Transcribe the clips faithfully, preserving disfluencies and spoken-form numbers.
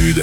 Sud.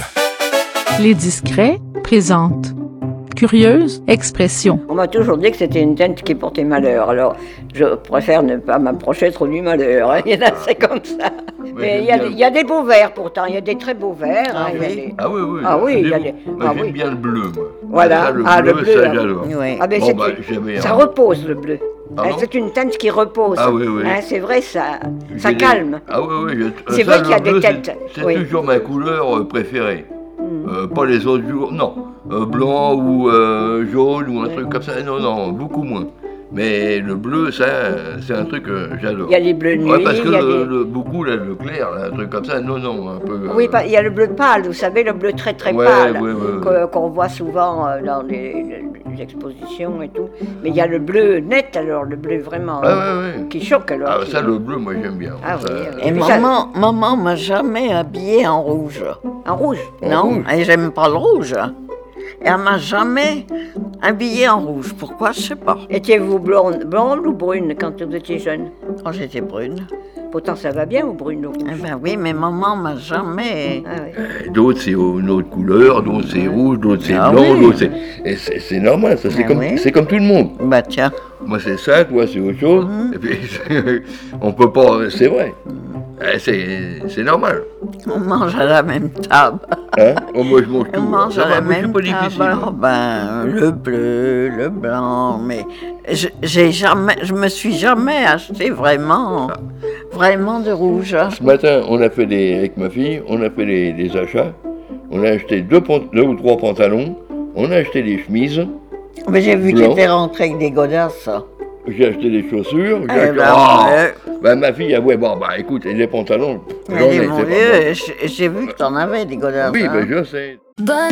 Les Discrets présentent Curieuse expression. On m'a toujours dit que c'était une teinte qui portait malheur, alors je préfère ne pas m'approcher trop du malheur, hein. Il y en a, c'est comme ça. Mais il y, a, il y a des beaux verts pourtant, il y a des très beaux verts. Ah, hein, oui. des... ah oui, oui. Ah oui, il y a des... Moi, ah, j'aime oui. bien le bleu, moi. Voilà, ça, le ah, bleu, le bleu, ça, ah, j'adore. oui. Ah, ben, Bon, c'est bah, une... j'aimais ça un- repose le bleu. Ah Hein, bon c'est une teinte qui repose. Ah oui, oui. Hein, c'est vrai, ça, ça J'ai des- calme. Ah oui, oui. je- C'est ça, vrai le qu'il y a des bleu, c'est- têtes, C'est oui. toujours ma couleur euh, préférée. Mm. Euh, pas les autres jours, non. Euh, blanc ou euh, jaune ou un truc comme ça, non, non, beaucoup moins. Mais le bleu, ça, c'est un truc que j'adore. Il y a les bleus de nuit, Ouais, parce que il y a le, des... le- beaucoup, là, le clair, là, un truc comme ça, non, non, un peu... Oui, euh, pas- il y a le bleu pâle, vous savez, le bleu très très Ouais, pâle, ouais, ouais, que- ouais. qu'on voit souvent euh, dans les, les expositions et tout. Mais il y a le bleu net, alors, le bleu vraiment, Ouais, euh, ouais, ouais. qui choque alors. Ah, qui- ça, le bleu, moi, j'aime bien. Ah Ça, oui, oui. Et puis ça- maman, maman m'a jamais habillée en rouge. En rouge. En non, rouge. et j'aime pas le rouge. Et elle m'a jamais habillée en rouge. Pourquoi, je sais pas. Étiez-vous blonde, blonde ou brune quand vous étiez jeune? Quand j'étais brune. Pourtant, ça va bien, ou brune ou rouge? Eh ben oui, mais maman m'a jamais... Ah oui. Euh, D'autres, c'est une autre couleur, d'autres, c'est rouge, d'autres, c'est Ah blanc, oui. d'autres, c'est... Et c'est, c'est normal, ça, c'est, Ah comme, oui. c'est comme tout le monde. Bah tiens. Moi, c'est ça, toi, c'est autre chose. Mhm. Et puis, on peut pas... C'est vrai. Eh, C'est, c'est normal. On mange à la même table. Hein Oh, moi, je mange tout. On mange Ça à va, la moi, je suis même pas table. difficile. Alors, ben, le bleu, le blanc, mais je, j'ai jamais, je me suis jamais acheté vraiment, vraiment de rouge. Ce matin, on a fait des... Avec ma fille, on a fait des, des achats. On a acheté deux, pant- deux ou trois pantalons. On a acheté des chemises. Mais j'ai vu Blanc. que t'étais rentré avec des godasses. J'ai acheté des chaussures. J'ai Eh acheté... ben, Ah ouais. Ben, ma fille, ah ouais, bon, bah écoute, et les pantalons, j'en Mais ai, mon c'est pas Dieu, bon. j'ai j'ai vu que t'en avais des godasses. Oui, hein. ben je sais. Bonne